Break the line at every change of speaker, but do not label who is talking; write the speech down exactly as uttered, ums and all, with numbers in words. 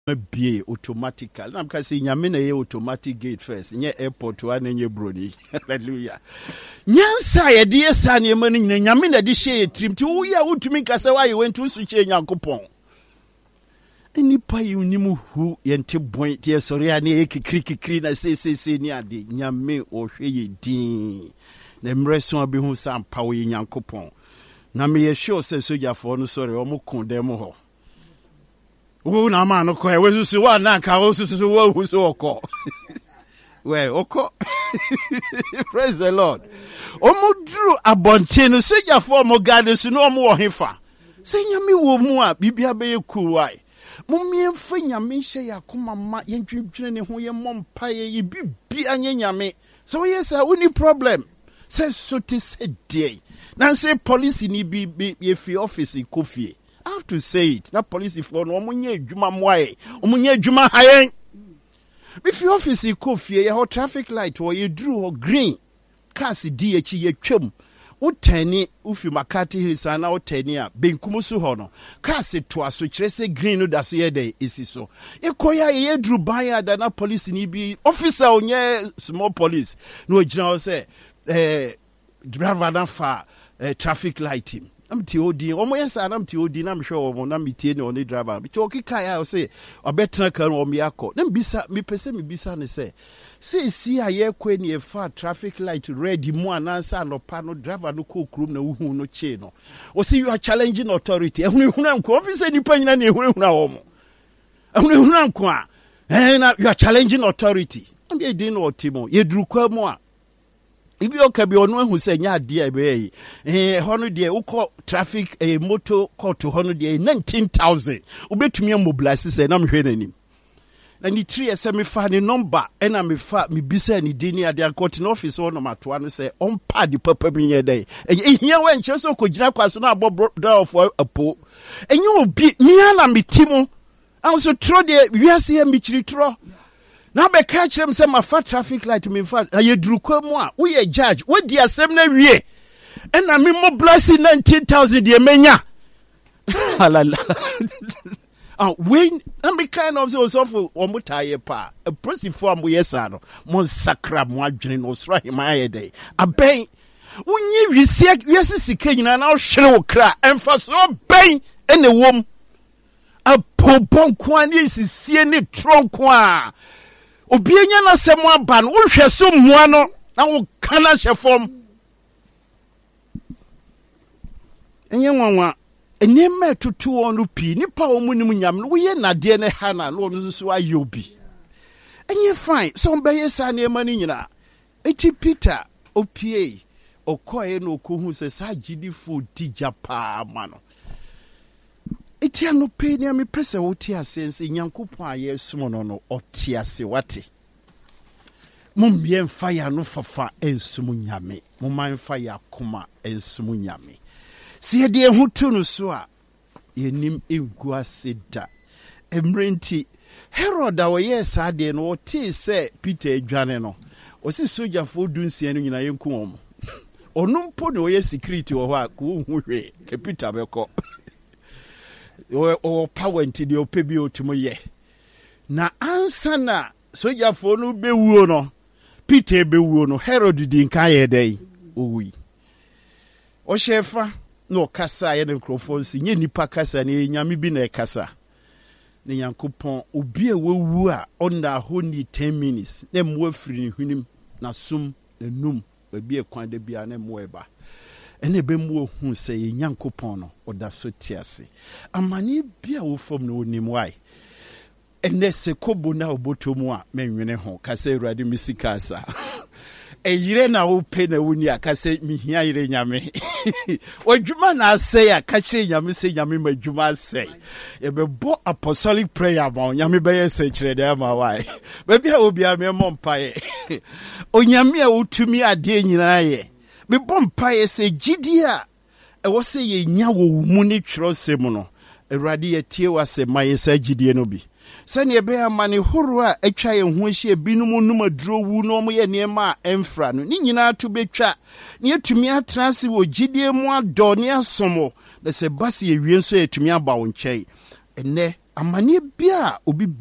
be automatically. I'm going to say nyame na ye automatic gate first. Nye airport wa na nye brody. Hallelujah. Nyansa ye die sa na ema ni nyame na di share trim ti wo ya utumi kasa wa ye went to su che Nyankopɔn. Eni pa yu ni mu hu ye nte bon ti sori ani ye kikiri kikiri na se se se ni ade nyame o hwe ye din. Na mreso abi hu sam pa wo ye Nyankopɔn. Na me ye sure say soja for no sorry o mu kun dem ho. Wo na ma no ko e we susu wa na ka wo susu wo hu so okọ. Well, okọ. Praise the Lord. Omo dru abonte no soja for mo gade su no mo wo hefa. Se nyame wo mu a bibia be ku wai. Mumie fa nyame hye yakoma ma yentwetwene ne ho ye mompa ye bibia anye nyame. So yes, I only problem. Say so to say day. Now say police ni be be if office kofie. I have to say it. That police for no omunye adwuma moae. Omunye adwuma hayen. If your office kofie your traffic light or you drew or green. Cars di echi ye twam. Utani ufi Makati Hills ana utani a benkumusu ho no. Cars to aso kire se green no da so ye dey esi so. Ekoya ye dru ban ya da na police ni bi officer onye small police. No gina say eh driver na fa Uh, traffic lighting. I'm T O D. Omo yes, I'm T O D. I'm sure omo na metie ne oni driver. Bicho okika ya say obetra kan omo yakọ. Na mbisa me pese me bisa ne say say si aye kwe ni e fa traffic light red mu anansa no pa no driver no ko krum na uhu no che no. O say you are challenging authority. Ehunu ehunu anko officer ni pa nyina na ehunu ehunu omo. Ehunu ehunu anko a. Eh na you are challenging authority. Am ye din no otimo. Ye duru kwa mu a. Ibi okabi onu ehu se nya ade a be yi eh hono de ukọ traffic eh motor court hono de nineteen thousand ubetumi mobilize se na mhwe nanim na ni three se me fa ni number ena me fa me bisa ni dini ade court no office ono matoa no se on pad papa bi nye dey ehia we nche so ko gina kwaso na abo door for apo enye obi mi ana metimu an so tro de wiase ya michiri tro. Now be catch them say my fat traffic light me fat na ye duru kwa mu a we judge we di asem na wie and na me mo blessing nineteen thousand de menya halala ah when na me kind of so so for omo taye pa a person for am yesa no mo sakra mo adwene no sra hima ye dey aben wonyi wisi wisi sika nyina na hwere wo kra emfa so ben ene wom a popon kwa ni sisie ni tronko a obienya na semo aba no wo hwe so mua no na wo kana hyefom enye nwanwa enema tutu onu pi nipa omunim nyam no wo ye nade ne hana no no so ayobi enye fine so be yesa na ema ni nyina eti Peter opie okoye no kohu se sa gidi fo tija pa ma no eti ano pe ni me pese wo ti asense Nyankopon aye sumo no no oti ase wate mummie mfa ya no fafa ensumu nyame mumman fa ya koma ensumu nyame sie de ehutu no so a yenim engu ase da emrenti Herod a wo yes ade no oti se Peter adwane no o si soja fo dunsia no nyina yenku omo onumpo no ye security wo ha ko hu hwe ke Peter beko o power nti de opebi otimo ye na ansa na soja fo no bewuo no Peter bewuo no Herod di nka ye dai owi o shefa no kasa ye ne microphone si nye nipa kasa ne nyame bi na kasa ne Nyankopon obi a wewu a onda ho ni ten minutes na mo afiri ne hunim na sum na num babi e kwan da bia na mo eba ene be mu hu se ye Nyankopon no oda so tiase amani bia wo fom no onim wai ene se kobo na obotomu a menwene ho kase urade misikasa eyire na wo pe na woni akase mihia yire nyame odwuma na ase ya kache nyame se nyame madwuma ase ye be bo apostolic prayer ma nyame be yese kire da ma wai be bia obi a me mompae onyame a wotumi ade nyina ye me bompae se gidi a e wo se ye nya wo mu ni twrosem no urade ye tie wase ma ye sa gidi no bi sani ebe amane horo a atwa ye ho hye binum num aduro wu no mo ye niema emfra no ni nyina to betwa ne atumi atranse wo gidie mu adɔ ne asomo na se base ye wie nso atumi aba wo nkyɛn ene amane bia obi